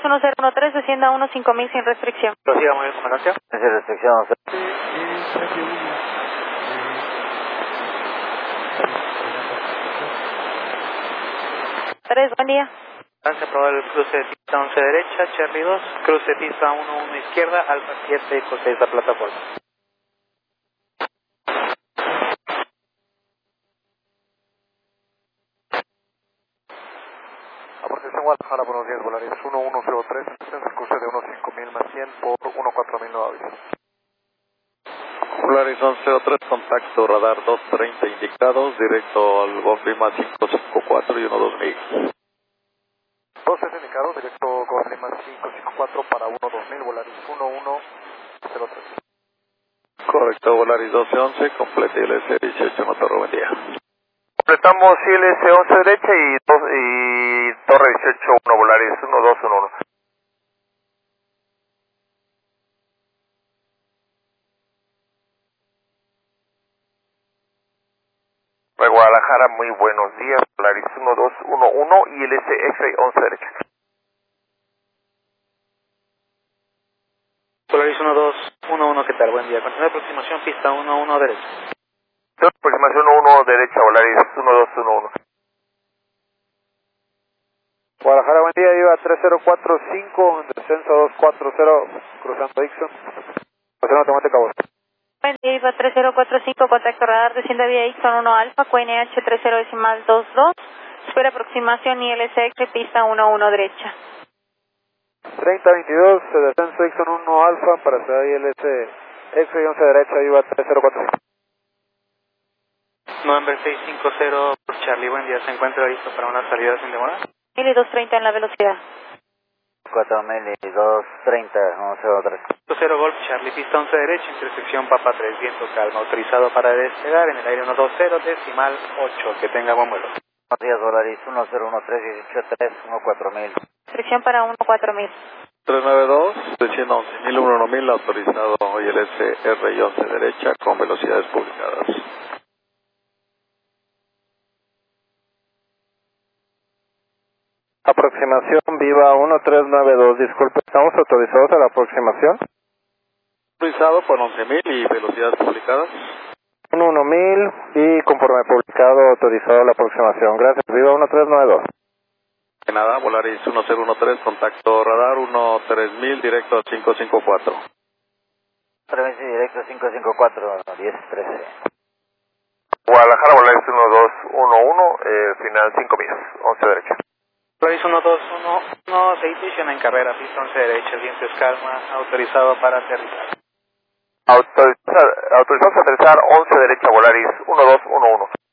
1013, descienda 15000 sin restricción. Prosiga muy bien con la canción. Sin restricción. 3, buen día. Vamos a probar el cruce de pista 11 derecha, Charlie 2, cruce de pista 1 izquierda, Alfa 7, José de la plataforma. Aportación Guadalajara, buenos días, Volaris 1103, descenso cruce de 15000 más 100 por 14000 nueva aviso. Volaris 1103, contacto radar 230 indicados, directo al Golf Lima 554 y 12000. 2 indicados, directo Golf Lima 554 para 12000, Volaris 1103. Correcto, Volaris 1211, completa ILS 18, Motorro, buen día. Completamos ILS 11 derecha y Torre 18-1, Volaris 1211. Guadalajara, muy buenos días, Volaris 1211 y ILS F11 derecha. Volaris 1211, ¿qué tal? Buen día. Continúa aproximación, pista 11 derecha. Aproximación 1 derecha, Volaris 1211. Guadalajara, buen día, iba 3045, descenso 240, cruzando Dixon. Pasión automática, voz. Buen día, IVA 3045, contacto radar, desciende vía Ixon 1 Alfa, QNH 30.22, espera aproximación ILSX, pista 11 derecha. 3022, descenso Dixon 1 Alfa para ciudad ILS X y 11 derecha, iba 3045. November 650, Charlie, buen día. ¿Se encuentra listo para una salida sin demora? 1230 en la velocidad. 4230, 103. 0 Golf, Charlie, pista 11 derecha, intersección Papa 3, viento calma, autorizado para despegar en el aire 120, decimal 8, que tenga buen vuelo. Buenos días, Volaris 1013, 183, 14000. Restricción para 14000. 392, desciendo 11000, 11000, autorizado ILS R y 11 derecha, con velocidades publicadas. Aproximación Viva 1392, disculpe, ¿estamos autorizados a la aproximación? Autorizado por 11000 y velocidades publicadas. 1000 y conforme publicado autorizado a la aproximación. Gracias, Viva 1392. De nada, Volaris 1013, contacto radar 13000, directo a 554. Frecuencia directo 554, 1013. Guadalajara, Volaris 1211, final 5000, 11 derecha. Volaris 1211, se inicia en carrera, pista 11 derecha, viento es calma, autorizado para aterrizar. Autorizados a aterrizar 11 derecha, Volaris 1211.